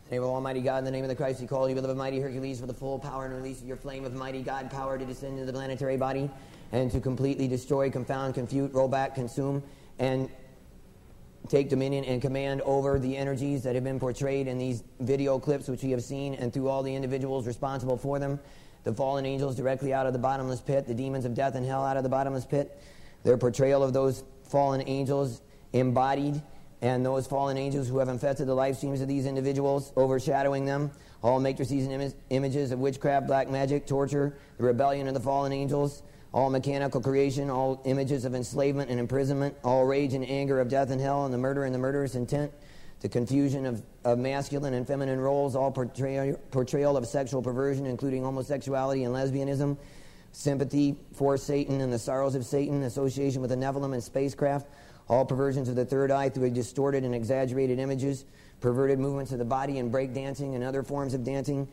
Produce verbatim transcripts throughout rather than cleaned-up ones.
In the name of Almighty God, in the name of the Christ, we call you, beloved mighty Hercules, for the full power and release of your flame of mighty God power to descend into the planetary body and to completely destroy, confound, confute, roll back, consume, and take dominion and command over the energies that have been portrayed in these video clips which we have seen, and through all the individuals responsible for them, the fallen angels directly out of the bottomless pit, the demons of death and hell out of the bottomless pit, their portrayal of those fallen angels embodied, and those fallen angels who have infested the life streams of these individuals, overshadowing them, all matrices and Im- images of witchcraft, black magic, torture, the rebellion of the fallen angels, all mechanical creation, all images of enslavement and imprisonment, all rage and anger of death and hell, and the murder and the murderous intent, the confusion of, of masculine and feminine roles, all portrayal, portrayal of sexual perversion, including homosexuality and lesbianism, sympathy for Satan and the sorrows of Satan, association with the Nephilim and spacecraft, all perversions of the third eye through distorted and exaggerated images, perverted movements of the body and break dancing and other forms of dancing.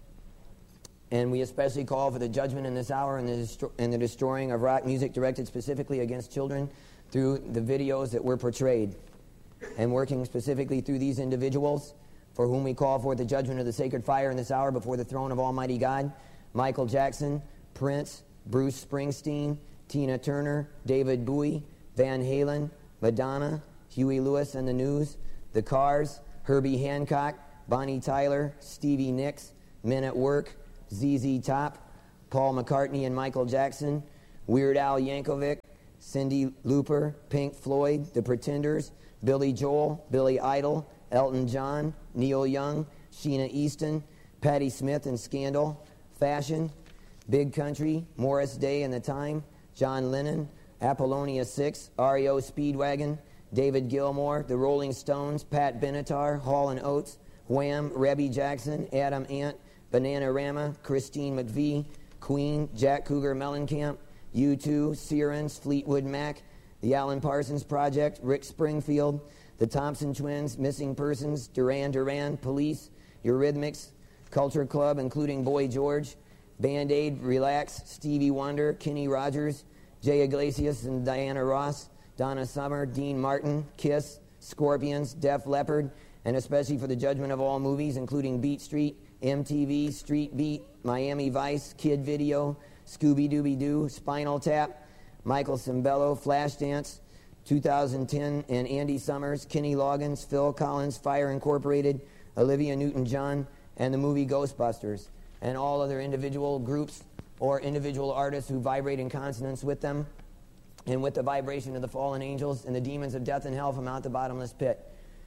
And we especially call for the judgment in this hour and the, destro- and the destroying of rock music directed specifically against children through the videos that were portrayed, and working specifically through these individuals for whom we call for the judgment of the sacred fire in this hour before the throne of Almighty God: Michael Jackson, Prince, Bruce Springsteen, Tina Turner, David Bowie, Van Halen, Madonna, Huey Lewis and the News, The Cars, Herbie Hancock, Bonnie Tyler, Stevie Nicks, Men at Work, Z Z Top, Paul McCartney and Michael Jackson, Weird Al Yankovic, Cyndi Lauper, Pink Floyd, The Pretenders, Billy Joel, Billy Idol, Elton John, Neil Young, Sheena Easton, Patti Smith and Scandal, Fashion, Big Country, Morris Day and the Time, John Lennon, Apollonia six, R E O Speedwagon, David Gilmour, The Rolling Stones, Pat Benatar, Hall and Oates, Wham, Rebby Jackson, Adam Ant, Bananarama, Christine McVie, Queen, Jack Cougar Mellencamp, U two, Searens, Fleetwood Mac, The Alan Parsons Project, Rick Springfield, The Thompson Twins, Missing Persons, Duran Duran, Police, Eurythmics, Culture Club, including Boy George, Band-Aid, Relax, Stevie Wonder, Kenny Rogers, Jay Iglesias and Diana Ross, Donna Summer, Dean Martin, Kiss, Scorpions, Def Leppard, and especially for the judgment of all movies, including Beat Street, M T V, Street Beat, Miami Vice, Kid Video, Scooby-Dooby-Doo, Spinal Tap, Michael Cimbello, Flashdance, two thousand ten, and Andy Summers, Kenny Loggins, Phil Collins, Fire Incorporated, Olivia Newton-John, and the movie Ghostbusters, and all other individual groups or individual artists who vibrate in consonance with them and with the vibration of the fallen angels and the demons of death and hell from out the bottomless pit.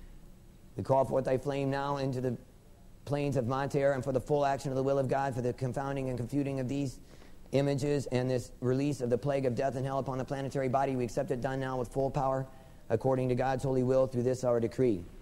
We call forth thy flame now into the plains of Monterre, and for the full action of the will of God, for the confounding and confuting of these images and this release of the plague of death and hell upon the planetary body, we accept it done now with full power according to God's holy will through this our decree.